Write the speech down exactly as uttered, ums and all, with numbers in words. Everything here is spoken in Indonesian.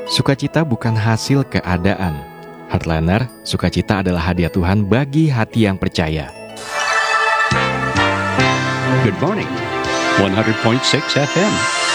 Sukacita bukan hasil keadaan. Heartliner, sukacita adalah hadiah Tuhan bagi hati yang percaya. Good morning, one hundred point six F M.